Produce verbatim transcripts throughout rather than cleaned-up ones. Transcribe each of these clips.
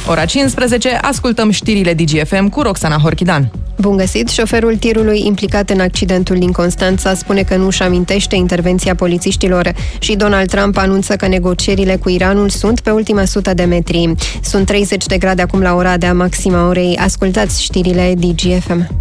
ora cincisprezece, ascultăm știrile D G F M cu Roxana Horchidan. Bun găsit! Șoferul tirului implicat în accidentul din Constanța spune că nu își amintește intervenția polițiștilor și Donald Trump anunță că negocierile cu Iranul sunt pe ultima sută de metri. Sunt treizeci de grade acum la ora de maxima orei. Ascultați știrile D G F M.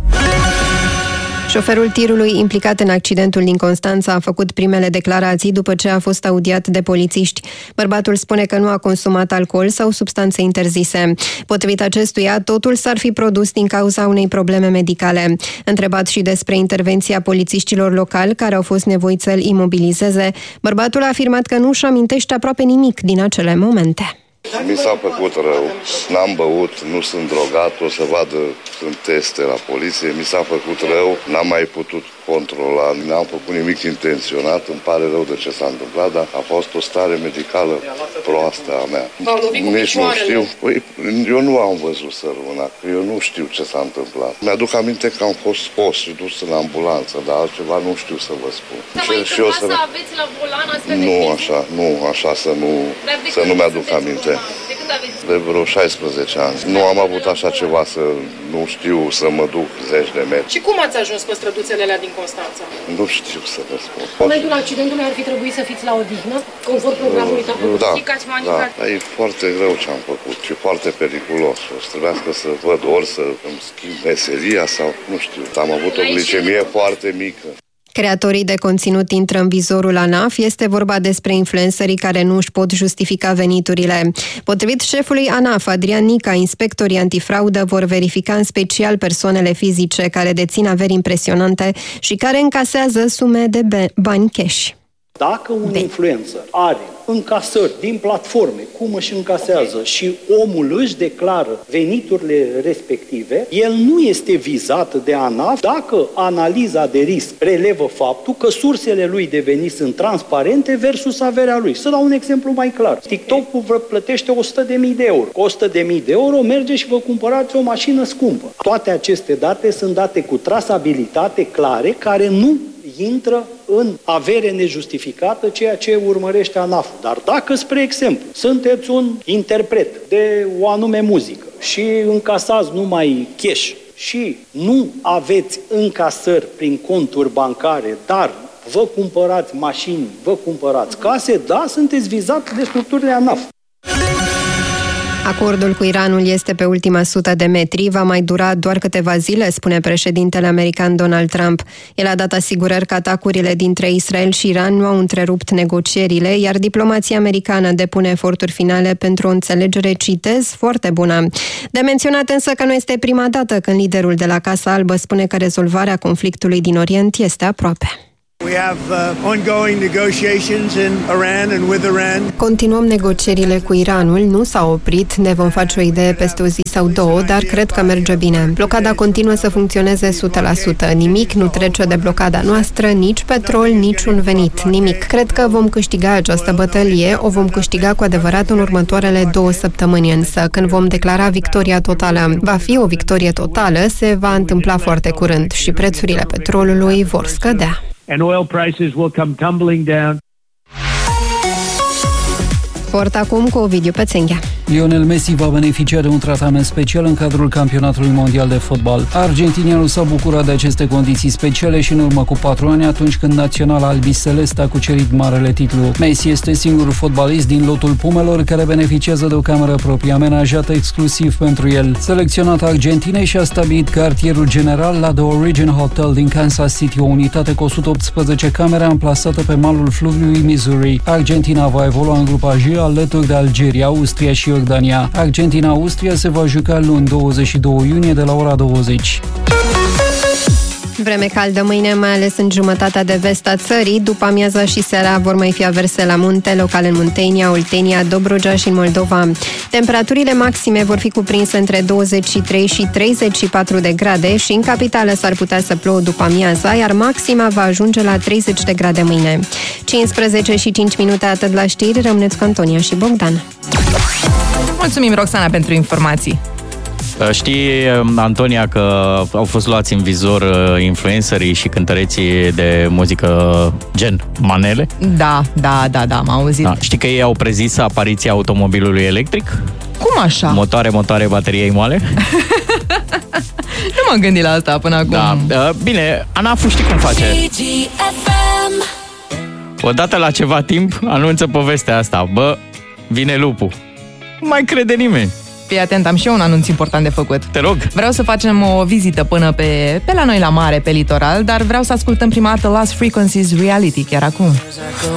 Șoferul tirului implicat în accidentul din Constanța a făcut primele declarații după ce a fost audiat de polițiști. Bărbatul spune că nu a consumat alcool sau substanțe interzise. Potrivit acestuia, totul s-ar fi produs din cauza unei probleme medicale. Întrebat și despre intervenția polițiștilor locali care au fost nevoiți să-l imobilizeze, bărbatul a afirmat că nu își amintește aproape nimic din acele momente. Mi s-a făcut rău, n-am băut, nu sunt drogat, o să vadă, sunt teste la poliție, mi s-a făcut rău, n-am mai putut controla, n-am făcut nimic intenționat, îmi pare rău de ce s-a întâmplat, dar a fost o stare medicală proastă a mea. Nici nu știu, păi, eu nu am văzut sărmâna, eu nu știu ce s-a întâmplat. Mi-aduc aminte că am fost scos și dus în ambulanță, dar altceva nu știu să vă spun. Dar mai și eu să... să aveți la volan astfel de Nu chestii? așa, nu așa să nu, să nu mi-aduc aminte. De când aveți? De vreo șaisprezece ani. Nu am avut așa ceva să nu știu să mă duc zeci de metri. Și cum ați ajuns pe străduțele alea din Constanța? Nu știu să vă spun. În momentul accidentului ar fi trebuit să fiți la odihnă, conform programului tău. Da, Și că ați manipulat. da, e foarte greu ce am făcut și foarte periculos. O să trebuiască să văd ori să îmi schimb meseria sau nu știu. Am avut o glicemie foarte mică. Creatorii de conținut intră în vizorul ANAF. Este vorba despre influencerii care nu își pot justifica veniturile. Potrivit șefului ANAF, Adrian Nica, inspectorii antifraudă vor verifica în special persoanele fizice care dețin averi impresionante și care încasează sume de bani cash. Dacă un de. influencer are încasări din platforme, cum își încasează și omul își declară veniturile respective, el nu este vizat de ANAF dacă analiza de risc relevă faptul că sursele lui de venit sunt transparente versus averea lui. Să dau un exemplu mai clar. TikTok-ul vă plătește o sută de mii de euro. Cu o sută de mii de euro merge și vă cumpărați o mașină scumpă. Toate aceste date sunt date cu trasabilitate clare care nu intră în avere nejustificată, ceea ce urmărește ANAF-ul. Dar dacă, spre exemplu, sunteți un interpret de o anume muzică și încasați numai cash și nu aveți încasări prin conturi bancare, dar vă cumpărați mașini, vă cumpărați case, da, sunteți vizați de structurile ANAF. Acordul cu Iranul este pe ultima sută de metri, va mai dura doar câteva zile, spune președintele american Donald Trump. El a dat asigurări că atacurile dintre Israel și Iran nu au întrerupt negocierile, iar diplomația americană depune eforturi finale pentru o înțelegere, citez, foarte bună. De menționat însă că nu este prima dată când liderul de la Casa Albă spune că rezolvarea conflictului din Orient este aproape. We have uh, ongoing negotiations in Iran and with Iran. Continuăm negocierile cu Iranul, nu s-a oprit, ne vom face o idee peste o zi sau două, dar cred că merge bine. Blocada continuă să funcționeze o sută la sută. Nimic nu trece de blocada noastră, nici petrol, nici un venit, nimic. Cred că vom câștiga această bătălie, o vom câștiga cu adevărat în următoarele două săptămâni, însă când vom declara victoria totală, va fi o victorie totală, se va întâmpla foarte curând și prețurile petrolului vor scădea. And oil prices will come tumbling down. Sport acum cu Ovidiu Pețenghea. Lionel Messi va beneficia de un tratament special în cadrul campionatului mondial de fotbal. Argentinianul s-a bucurat de aceste condiții speciale și în urmă cu patru ani, atunci când naționala albicelest a cucerit marele titlu. Messi este singurul fotbalist din lotul Pumelor care beneficiază de o cameră proprie amenajată exclusiv pentru el. Selecționat Argentinei și-a stabilit cartierul general la The Origin Hotel din Kansas City, o unitate cu o sută optsprezece camere amplasată pe malul fluviului Missouri. Argentina va evolua în grupa J alături de Algeria, Austria și Iordania. Argentina-Austria se va juca luni douăzeci și doi iunie de la ora douăzeci. Vreme caldă mâine, mai ales în jumătatea de vest a țării. După amiaza și seara vor mai fi averse la munte, local în Muntenia, Oltenia, Dobrogea și în Moldova. Temperaturile maxime vor fi cuprinse între douăzeci și trei și treizeci și patru de grade și în capitală s-ar putea să plouă după amiaza, iar maxima va ajunge la treizeci de grade mâine. cincisprezece și cinci minute atât la știri, rămâneți cu Antonia și Bogdan. Mulțumim, Roxana, pentru informații. Știi, Antonia, că au fost luați în vizor influencerii și cântăreții de muzică gen manele? Da, da, da, da, am auzit. Da. Știi că ei au prezis apariția automobilului electric? Cum așa? Motoare, motoare, bateriei moale? Nu m-am gândit la asta până acum. Da, bine, Anafu știi cum face? Odată la ceva timp anunță povestea asta. Bă, vine lupul. Nu mai crede nimeni. Fii atent, am și eu un anunț important de făcut. Te rog. Vreau să facem o vizită până pe, pe la noi la mare, pe litoral, dar vreau să ascultăm prima dată Lost Frequencies Reality, chiar acum.